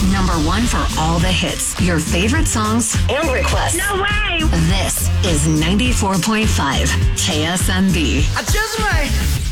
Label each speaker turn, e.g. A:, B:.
A: Number one for all the hits, your favorite songs, and requests.
B: No way!
A: This is 94.5 KSMB.
C: I just might